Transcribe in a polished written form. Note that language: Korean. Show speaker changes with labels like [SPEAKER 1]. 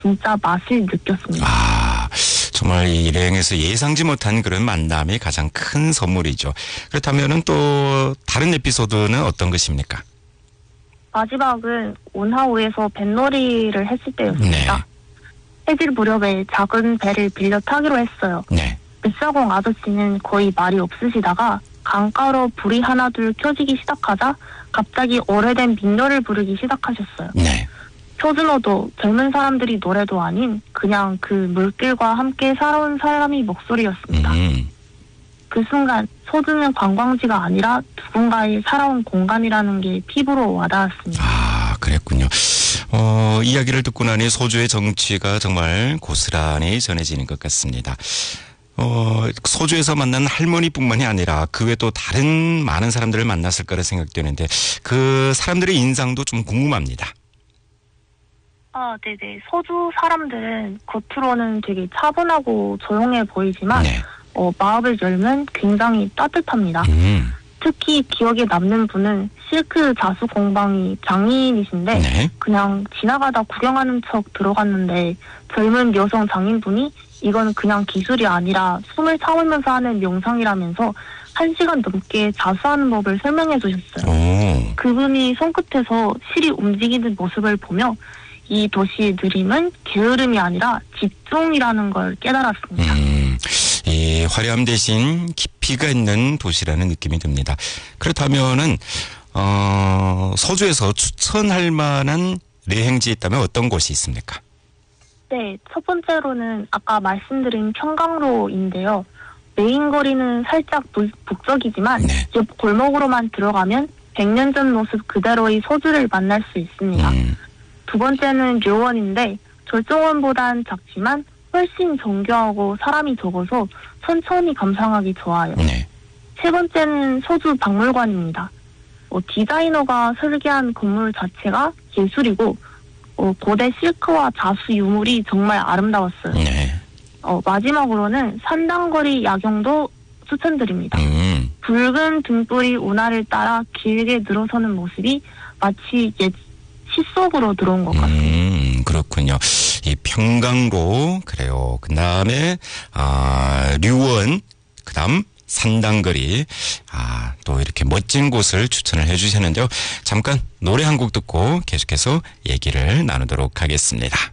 [SPEAKER 1] 진짜 맛을 느꼈습니다.
[SPEAKER 2] 아, 정말 이 일행에서 예상지 못한 그런 만남이 가장 큰 선물이죠. 그렇다면은 또 다른 에피소드는 어떤 것입니까?
[SPEAKER 1] 마지막은 온하우에서 뱃놀이를 했을 때였습니다.
[SPEAKER 2] 네.
[SPEAKER 1] 해질 무렵에 작은 배를 빌려 타기로 했어요.
[SPEAKER 2] 네.
[SPEAKER 1] 뱃사공 아저씨는 거의 말이 없으시다가 강가로 불이 하나둘 켜지기 시작하자 갑자기 오래된 민요를 부르기 시작하셨어요.
[SPEAKER 2] 네.
[SPEAKER 1] 표준어도 젊은 사람들이 노래도 아닌 그냥 그 물길과 함께 살아온 사람이 목소리였습니다. 그 순간 소주는 관광지가 아니라 누군가의 살아온 공간이라는 게 피부로 와닿았습니다.
[SPEAKER 2] 아, 그랬군요. 이야기를 듣고 나니 소주의 정취가 정말 고스란히 전해지는 것 같습니다. 소주에서 만난 할머니뿐만이 아니라 그 외에 또 다른 많은 사람들을 만났을 거라 생각되는데 그 사람들의 인상도 좀 궁금합니다.
[SPEAKER 1] 네네. 소주 사람들은 겉으로는 되게 차분하고 조용해 보이지만
[SPEAKER 2] 네.
[SPEAKER 1] 마음을 열면 굉장히 따뜻합니다. 특히 기억에 남는 분은 실크 자수 공방이 장인이신데
[SPEAKER 2] 네.
[SPEAKER 1] 그냥 지나가다 구경하는 척 들어갔는데 젊은 여성 장인분이 이건 그냥 기술이 아니라 숨을 참으면서 하는 명상이라면서 1시간 넘게 자수하는 법을 설명해 주셨어요.
[SPEAKER 2] 오.
[SPEAKER 1] 그분이 손끝에서 실이 움직이는 모습을 보며 이 도시의 느림은 게으름이 아니라 집중이라는 걸 깨달았습니다.
[SPEAKER 2] 이 화려함 대신 깊이가 있는 도시라는 느낌이 듭니다. 그렇다면은 소주에서 추천할 만한 여행지 있다면 어떤 곳이 있습니까?
[SPEAKER 1] 네, 첫 번째로는 아까 말씀드린 평강로인데요. 메인 거리는 살짝 북적이지만
[SPEAKER 2] 네.
[SPEAKER 1] 옆 골목으로만 들어가면 100년 전 모습 그대로의 소주를 만날 수 있습니다. 두 번째는 료원인데 절정원보단 작지만 훨씬 정교하고 사람이 적어서 천천히 감상하기 좋아요.
[SPEAKER 2] 네.
[SPEAKER 1] 세 번째는 소주 박물관입니다. 디자이너가 설계한 건물 자체가 예술이고 고대 실크와 자수 유물이 정말 아름다웠어요.
[SPEAKER 2] 네.
[SPEAKER 1] 마지막으로는 산당거리 야경도 추천드립니다. 붉은 등불이 운하를 따라 길게 늘어서는 모습이 마치 옛 시 속으로 들어온 것 같습니다.
[SPEAKER 2] 그렇군요. 이 평강로, 그래요. 그 다음에, 류원, 그 다음 산당거리, 또 이렇게 멋진 곳을 추천을 해 주셨는데요. 잠깐 노래 한 곡 듣고 계속해서 얘기를 나누도록 하겠습니다.